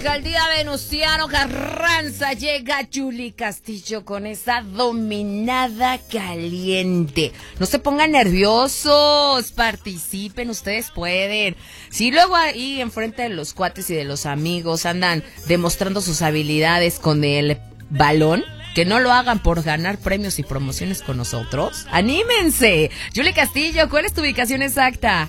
Alcaldía Venustiano Carranza, llega Yuli Castillo con esa dominada caliente. No se pongan nerviosos, participen, ustedes pueden. Si luego ahí enfrente de los cuates y de los amigos andan demostrando sus habilidades con el balón, que no lo hagan por ganar premios y promociones con nosotros. ¡Anímense! Yuli Castillo, ¿cuál es tu ubicación exacta?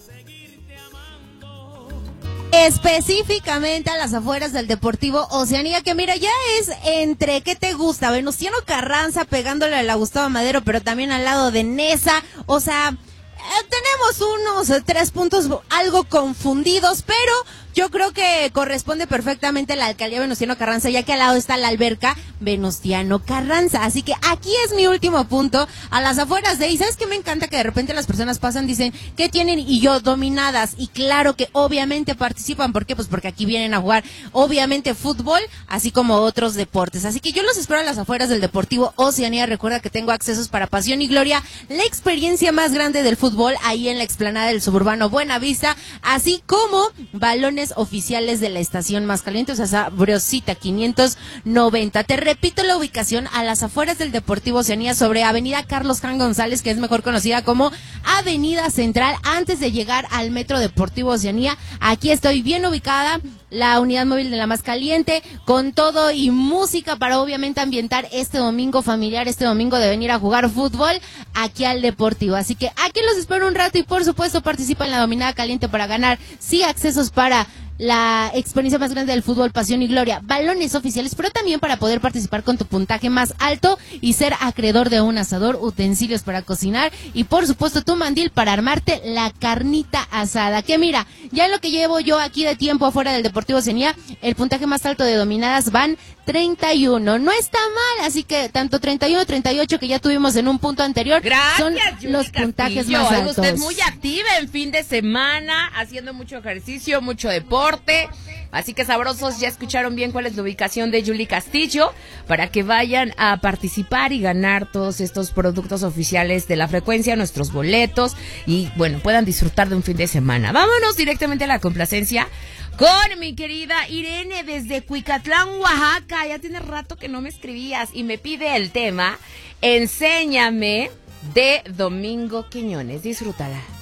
Específicamente a las afueras del Deportivo Oceanía, que mira, ya es entre, ¿qué te gusta? Venustiano Carranza pegándole a la Gustavo Madero, pero también al lado de Nesa, o sea, tenemos unos 3 puntos algo confundidos, pero yo creo que corresponde perfectamente a la alcaldía Venustiano Carranza, ya que al lado está la alberca Venustiano Carranza. Así que aquí es mi último punto, a las afueras de ahí. ¿Sabes qué me encanta? Que de repente las personas pasan, dicen, ¿qué tienen? Y yo, dominadas. Y claro que obviamente participan. ¿Por qué? Pues porque aquí vienen a jugar, obviamente, fútbol, así como otros deportes. Así que yo los espero a las afueras del Deportivo Oceanía. Recuerda que tengo accesos para Pasión y Gloria, la experiencia más grande del fútbol, ahí en la explanada del suburbano Buenavista, así como balones oficiales de la estación más caliente, o sea, Sabrosita 590. Te repito la ubicación, a las afueras del Deportivo Oceanía, sobre Avenida Carlos Jan González, que es mejor conocida como Avenida Central, antes de llegar al Metro Deportivo Oceanía. Aquí estoy bien ubicada, la unidad móvil de la más caliente, con todo y música para obviamente ambientar este domingo familiar, este domingo de venir a jugar fútbol aquí al Deportivo. Así que aquí los espero un rato y por supuesto participa en la dominada caliente para ganar, sí, accesos para la experiencia más grande del fútbol, Pasión y Gloria, balones oficiales, pero también para poder participar con tu puntaje más alto y ser acreedor de un asador, utensilios para cocinar y por supuesto tu mandil para armarte la carnita asada. Que mira, ya en lo que llevo yo aquí de tiempo afuera del Deportivo Oceanía, el puntaje más alto de dominadas van 31, no está mal, así que tanto 31, 38 que ya tuvimos en un punto anterior, gracias, son Yuli los puntajes Castillo. más altos. Usted muy activa en fin de semana, haciendo mucho ejercicio, mucho deporte. Así que sabrosos, ya escucharon bien cuál es la ubicación de Yuli Castillo para que vayan a participar y ganar todos estos productos oficiales de la frecuencia, nuestros boletos y bueno, puedan disfrutar de un fin de semana. Vámonos directamente a la complacencia con mi querida Irene desde Cuicatlán, Oaxaca. Ya tiene rato que no me escribías y me pide el tema Enséñame de Domingo Quiñones. Disfrútala.